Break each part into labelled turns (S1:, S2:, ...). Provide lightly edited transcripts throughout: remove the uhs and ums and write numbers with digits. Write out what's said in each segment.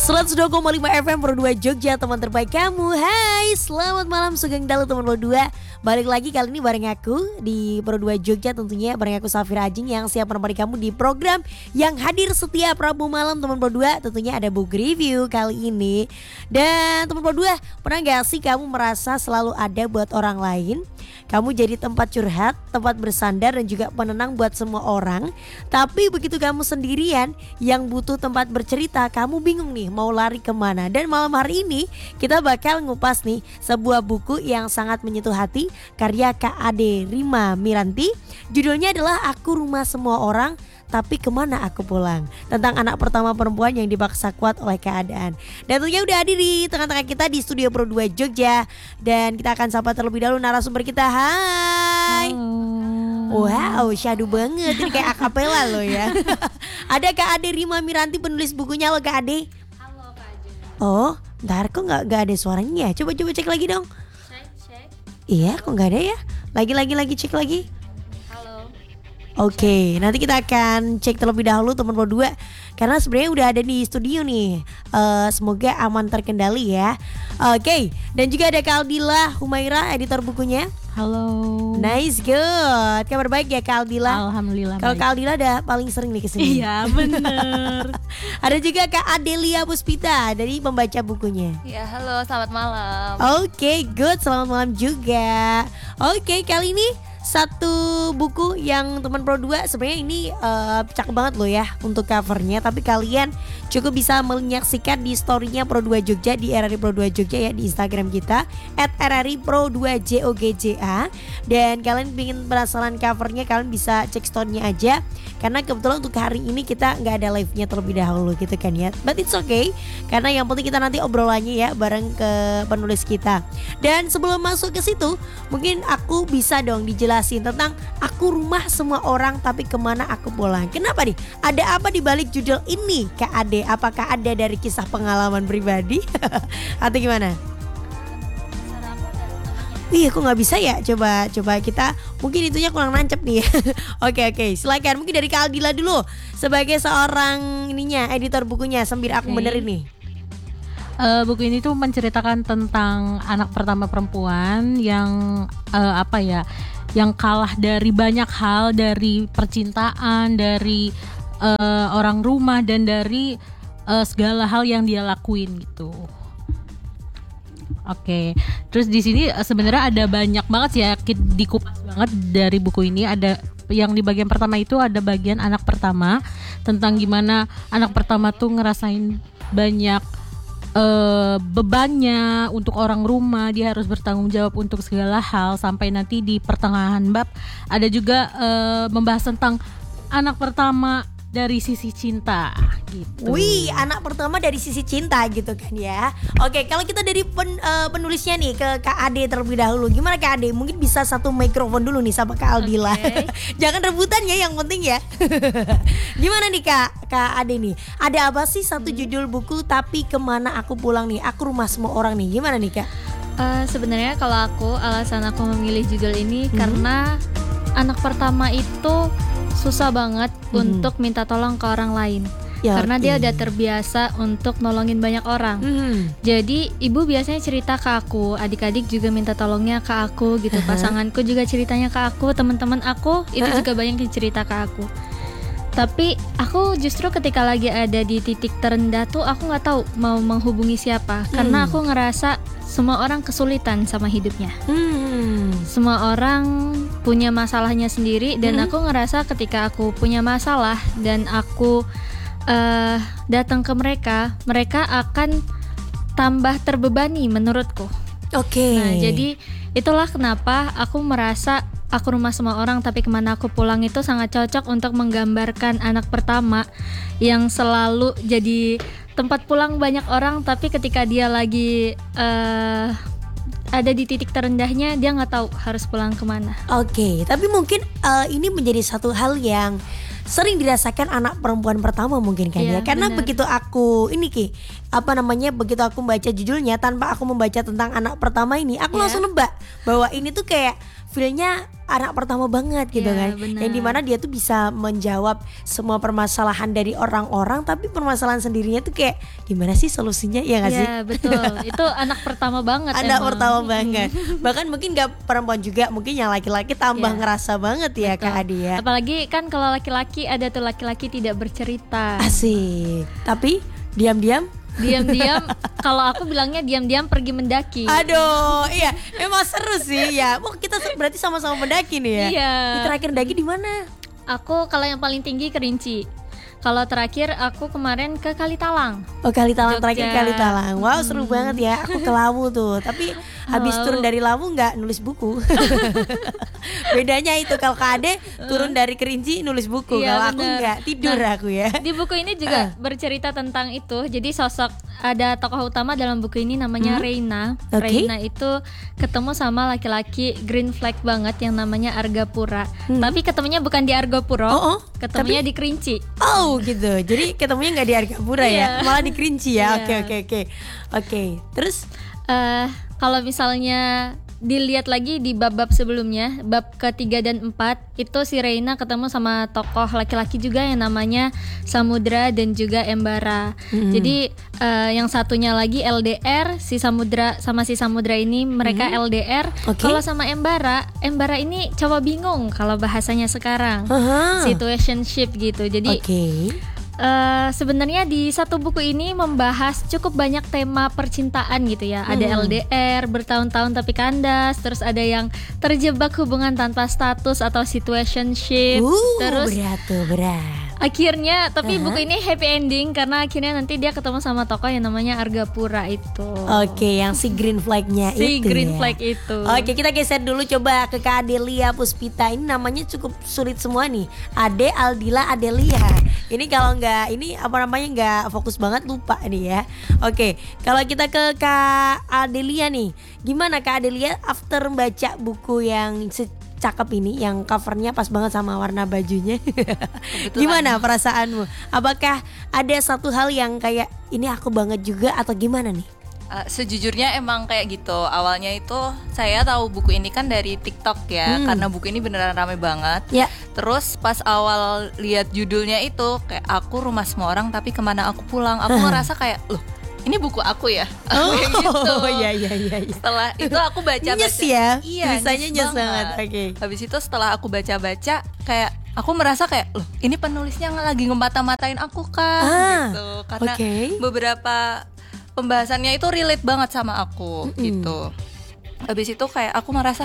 S1: 102,5 FM Pro 2 Jogja, teman terbaik kamu. Hai, selamat malam Sugeng Dalu teman Pro 2. Balik lagi kali ini bareng aku di Pro 2 Jogja, tentunya bareng aku Safira Ajing yang siap menemani kamu di program yang hadir setiap Rabu malam teman Pro 2. Tentunya ada book review kali ini. Dan teman Pro 2, pernah gak sih kamu merasa selalu ada buat orang lain? Kamu jadi tempat curhat, tempat bersandar dan juga penenang buat semua orang. Tapi begitu kamu sendirian yang butuh tempat bercerita, kamu bingung nih mau lari kemana. Dan malam hari ini kita bakal ngupas nih sebuah buku yang sangat menyentuh hati, karya Kak Ade Rima Miranti. Judulnya adalah Aku Rumah Semua Orang Tapi Kemana Aku Pulang, tentang anak pertama perempuan yang dipaksa kuat oleh keadaan. Dan tentunya udah hadir di tengah-tengah kita di studio Pro 2 Jogja. Dan kita akan sapa terlebih dahulu narasumber kita. Hai. Wow, syadu banget. Ini kayak akapela loh ya. Ada Kak Ade Rima Miranti, penulis bukunya. Halo Kak Ade.
S2: Halo Kak Ade.
S1: Oh, ntar kok gak ada suaranya. Coba cek lagi dong.
S2: Cek.
S1: Iya, kok gak ada ya. Lagi cek lagi.
S2: Halo.
S1: Oke, nanti kita akan cek terlebih dahulu teman Pro 2, karena sebenarnya udah ada di studio nih. Semoga aman terkendali ya. Oke, dan juga ada Kak Aldila Humaira, editor bukunya.
S3: Halo.
S1: Nice, good. Kabar baik ya Kak Aldila?
S3: Alhamdulillah.
S1: Kalau Kak Aldila udah paling sering nih kesini.
S3: Iya bener.
S1: Ada juga Kak Adelia Puspita dari pembaca bukunya.
S2: Ya halo, selamat malam.
S1: Oke, good. Selamat malam juga. Oke, kali ini satu buku yang teman Pro 2 sebenarnya ini cakep banget loh ya untuk covernya. Tapi kalian cukup bisa menyaksikan di storynya Pro 2 Jogja di RRI Pro 2 Jogja ya, di Instagram kita @RRI Pro 2 JOGJA. Dan kalian ingin penasaran covernya, kalian bisa cek storynya aja, karena kebetulan untuk hari ini kita nggak ada live-nya terlebih dahulu gitu kan ya. But it's okay, karena yang penting kita nanti obrolannya ya bareng ke penulis kita. Dan sebelum masuk ke situ, mungkin aku bisa dong dijelasin tentang Aku Rumah Semua Orang Tapi Kemana Aku Pulang. Kenapa nih? Ada apa di balik judul ini Kak Ade? Apakah ada dari kisah pengalaman pribadi atau gimana? Iya, kok nggak bisa ya? Coba kita mungkin itunya kurang nancep nih. Oke, silakan. Mungkin dari Kak Aldila dulu sebagai seorang editor bukunya, sambil aku benerin nih.
S3: Buku ini tuh menceritakan tentang anak pertama perempuan yang yang kalah dari banyak hal, dari percintaan, dari orang rumah, dan dari segala hal yang dia lakuin gitu. Oke, terus di sini sebenarnya ada banyak banget sih ya, dikupas banget dari buku ini. Ada yang di bagian pertama itu ada bagian anak pertama, tentang gimana anak pertama tuh ngerasain banyak bebannya untuk orang rumah. Dia harus bertanggung jawab untuk segala hal, sampai nanti di pertengahan bab ada juga membahas tentang anak pertama dari sisi cinta gitu.
S1: Wih, anak pertama dari sisi cinta gitu kan ya. Oke, kalau kita dari penulisnya nih ke Kak Ade terlebih dahulu. Gimana Kak Ade? Mungkin bisa satu mikrofon dulu nih sama Kak Aldila.
S2: Okay.
S1: Jangan rebutan ya, yang penting ya. Gimana nih Kak Ade nih? Ada apa sih satu judul buku Tapi Kemana Aku Pulang nih? Aku Rumah Semua Orang nih. Gimana nih Kak?
S2: Sebenarnya kalau alasan aku memilih judul ini karena anak pertama itu susah banget untuk minta tolong ke orang lain. Ya, karena dia udah terbiasa untuk nolongin banyak orang. Jadi ibu biasanya cerita ke aku, adik-adik juga minta tolongnya ke aku gitu. Pasanganku juga ceritanya ke aku, teman-teman aku itu juga banyak yang cerita ke aku. Tapi aku justru ketika lagi ada di titik terendah tuh aku nggak tahu mau menghubungi siapa, karena aku ngerasa semua orang kesulitan sama hidupnya. Semua orang punya masalahnya sendiri, dan aku ngerasa ketika aku punya masalah dan aku datang ke mereka akan tambah terbebani menurutku.
S1: Oke.
S2: Nah, jadi itulah kenapa aku merasa Aku Rumah Semua Orang Tapi Kemana Aku Pulang itu sangat cocok untuk menggambarkan anak pertama yang selalu jadi tempat pulang banyak orang, tapi ketika dia lagi ada di titik terendahnya, dia nggak tahu harus pulang kemana.
S1: Oke, tapi mungkin ini menjadi satu hal yang sering dirasakan anak perempuan pertama mungkin kan ya. Karena
S2: benar.
S1: begitu aku begitu aku membaca judulnya tanpa aku membaca tentang anak pertama ini, aku langsung nebak bahwa ini tuh kayak feel-nya anak pertama banget gitu kan.
S2: Benar.
S1: Yang dimana dia tuh bisa menjawab semua permasalahan dari orang-orang, tapi permasalahan sendirinya tuh kayak gimana sih solusinya, ya gak sih?
S2: Iya betul, itu anak pertama banget.
S1: Anak
S2: emang.
S1: pertama banget. Bahkan mungkin gak perempuan juga, mungkin yang laki-laki tambah ngerasa banget ya
S2: Betul.
S1: Kak Ade ya.
S2: Apalagi kan kalau laki-laki ada tuh laki-laki tidak bercerita.
S1: Asik. Tapi diam-diam
S2: Diam-diam, kalau aku bilangnya diam-diam pergi mendaki.
S1: aduh, iya, emang seru sih ya. Wah, kita berarti sama-sama mendaki nih ya.
S2: Iya.
S1: Di terakhir daki di mana?
S2: Aku kalau yang paling tinggi Kerinci. Kalau terakhir aku kemarin ke Kalitalang.
S1: Oh, Kalitalang,
S2: Jogja.
S1: terakhir Kalitalang. Wow, seru banget ya. Aku ke Lawu tuh. Tapi habis turun dari Lawu nggak nulis buku. Bedanya itu, kalau Kak Ade turun dari Kerinci nulis buku.
S2: Iya,
S1: Kalau aku
S2: bener.
S1: nggak, tidur aku ya.
S2: Di buku ini juga bercerita tentang itu. Jadi sosok ada tokoh utama dalam buku ini namanya Reina.
S1: Oke.
S2: Reina itu ketemu sama laki-laki green flag banget yang namanya Argapura. Tapi ketemunya bukan di Argapura,
S1: Oh,
S2: ketemunya di Kerinci.
S1: Oh gitu. Jadi ketemunya nggak di Argapura ya,
S2: Iya.
S1: malah di Kerinci ya.
S2: Iya.
S1: Oke. Terus
S2: Kalau misalnya dilihat lagi di bab-bab sebelumnya, bab ketiga dan 4 itu si Reina ketemu sama tokoh laki-laki juga yang namanya Samudra dan juga Embara. Jadi yang satunya lagi LDR, si Samudra sama si Samudra ini mereka LDR.
S1: Oke.
S2: Kalau sama Embara ini coba bingung kalau bahasanya sekarang.
S1: Aha.
S2: Situationship gitu. Jadi
S1: Oke.
S2: sebenarnya di satu buku ini membahas cukup banyak tema percintaan gitu ya. Ada LDR bertahun-tahun tapi kandas, terus ada yang terjebak hubungan tanpa status atau situationship. Terus
S1: berat.
S2: akhirnya, tapi buku ini happy ending karena akhirnya nanti dia ketemu sama tokoh yang namanya Argapura itu.
S1: Oke, yang si green flag-nya
S2: Si
S1: itu
S2: green
S1: ya.
S2: flag itu.
S1: Oke, kita geser dulu coba ke Kak Adelia Puspita. Ini namanya cukup sulit semua nih. Ade, Aldila, Adelia. Ini kalau nggak, ini apa namanya, nggak fokus banget, lupa nih ya. Oke, kalau kita ke Kak Adelia nih, gimana Kak Adelia after baca buku yang cakep ini, yang covernya pas banget sama warna bajunya? Gimana perasaanmu? Apakah ada satu hal yang kayak ini aku banget juga atau gimana nih?
S4: Sejujurnya emang kayak gitu. Awalnya itu saya tahu buku ini kan dari TikTok ya, karena buku ini beneran rame banget.
S1: Ya.
S4: Terus pas awal lihat judulnya itu kayak aku rumah semua orang tapi kemana aku pulang, aku ngerasa kayak loh, ini buku aku ya. Kayak gitu.
S1: iya.
S4: Setelah itu aku baca-baca.
S1: Nyes ya,
S4: Iya,
S1: tulisannya nyes banget. Oke.
S4: Habis itu setelah aku baca-baca kayak aku merasa kayak loh, ini penulisnya lagi ngemata-matain aku kan gitu. Karena
S1: oke.
S4: beberapa pembahasannya itu relate banget sama aku gitu. Habis itu kayak aku merasa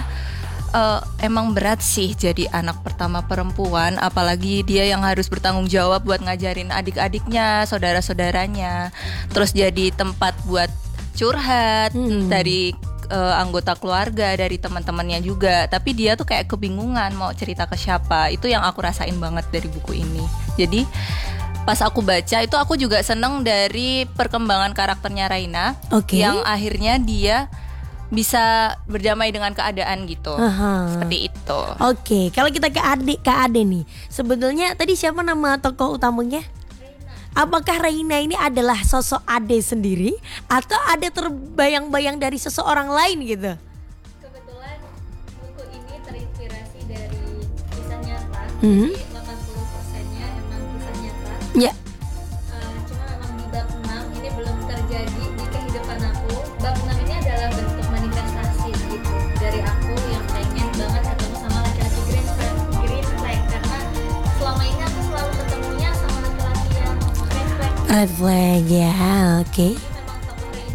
S4: emang berat sih jadi anak pertama perempuan, apalagi dia yang harus bertanggung jawab buat ngajarin adik-adiknya, saudara-saudaranya, terus jadi tempat buat curhat dari anggota keluarga, dari teman-temannya juga. Tapi dia tuh kayak kebingungan mau cerita ke siapa. Itu yang aku rasain banget dari buku ini. Jadi pas aku baca itu aku juga seneng dari perkembangan karakternya Raina, yang akhirnya dia bisa berdamai dengan keadaan gitu. Seperti itu.
S1: Oke, kalau kita ke Kak Ade nih, sebetulnya tadi siapa nama tokoh utamanya? Apakah Raina ini adalah sosok Ade sendiri atau ada terbayang-bayang dari seseorang lain gitu?
S2: Kebetulan buku ini terinspirasi dari kisah nyata.
S1: Mhm.
S2: Jadi 80%-nya emang kisah nyata.
S1: Ya.
S2: Cuma memang di bab 6 ini belum terjadi di kehidupan aku. Bab 6 ini adalah bentuk manifestasi gitu dari aku yang pengen banget ketemu sama laki-laki green flag karena selama ini aku selalu ketemunya sama laki-laki yang red flag.
S1: Red flag ya, oke.